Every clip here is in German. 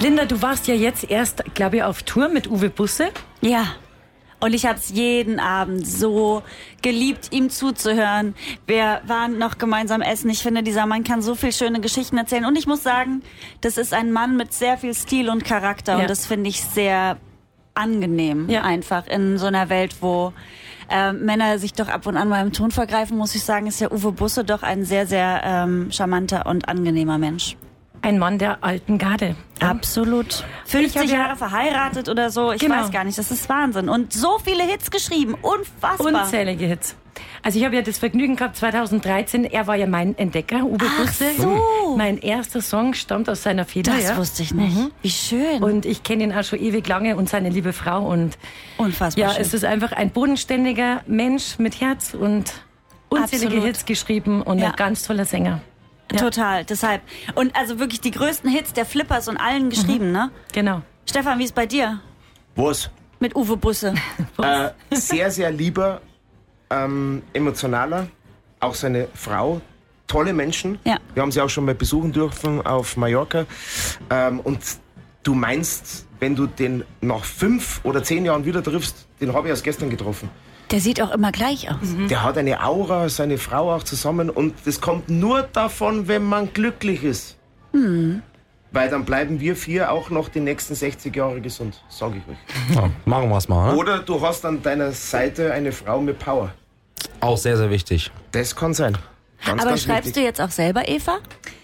Linda, du warst ja jetzt erst, glaube ich, auf Tour mit Uwe Busse. Ja. Und ich habe es jeden Abend so geliebt, ihm zuzuhören. Wir waren noch gemeinsam essen. Ich finde, dieser Mann kann so viel schöne Geschichten erzählen. Und ich muss sagen, das ist ein Mann mit sehr viel Stil und Charakter. Ja. Und das finde ich sehr angenehm, einfach in so einer Welt, wo Männer sich doch ab und an mal im Ton vergreifen, muss ich sagen, ist der Uwe Busse doch ein sehr, sehr charmanter und angenehmer Mensch. Ein Mann der alten Garde. Absolut. 50 Jahre verheiratet oder so, ich weiß gar nicht, das ist Wahnsinn. Und so viele Hits geschrieben, unfassbar. Unzählige Hits. Also ich habe ja das Vergnügen gehabt, 2013, er war ja mein Entdecker, Uwe Busse. So. Mein erster Song stammt aus seiner Feder. Das wusste ich nicht. Wie schön. Und ich kenne ihn auch schon ewig lange und seine liebe Frau. Und unfassbar schön. Es ist einfach ein bodenständiger Mensch mit Herz und unzählige Hits geschrieben und ein ganz toller Sänger. Ja. Total, deshalb. Und also wirklich die größten Hits der Flippers und allen geschrieben, ne? Genau. Stefan, wie ist bei dir? Was? Mit Uwe Busse. Sehr, sehr lieber, emotionaler, auch seine Frau, tolle Menschen. Ja. Wir haben sie auch schon mal besuchen dürfen auf Mallorca. Und du meinst, wenn du den nach 5 oder 10 Jahren wieder triffst, den habe ich erst gestern getroffen. Der sieht auch immer gleich aus. Der hat eine Aura, seine Frau auch zusammen. Und das kommt nur davon, wenn man glücklich ist. Weil dann bleiben wir 4 auch noch die nächsten 60 Jahre gesund, sage ich euch. Ja, machen wir es mal. Ne? Oder du hast an deiner Seite eine Frau mit Power. Auch sehr, sehr wichtig. Das kann sein. Aber schreibst du jetzt auch selber, Eva?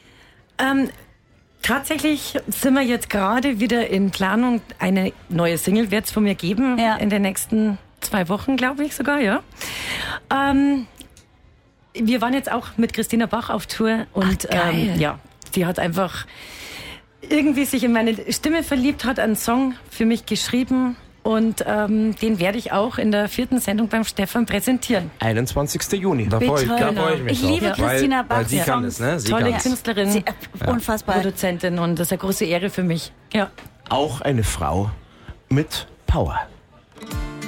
Tatsächlich sind wir jetzt gerade wieder in Planung. Eine neue Single wird es von mir geben in den nächsten 2 Wochen, glaube ich sogar, ja. Wir waren jetzt auch mit Christina Bach auf Tour und die hat einfach irgendwie sich in meine Stimme verliebt, hat einen Song für mich geschrieben und den werde ich auch in der 4. Sendung beim Stefan präsentieren. 21. Juni. Da freue ich mich Ich liebe Christina Bach. Weil sie kann es, ne? Sie Tolle kann Künstlerin, unfassbar. Produzentin und das ist eine große Ehre für mich. Ja. Auch eine Frau mit Power.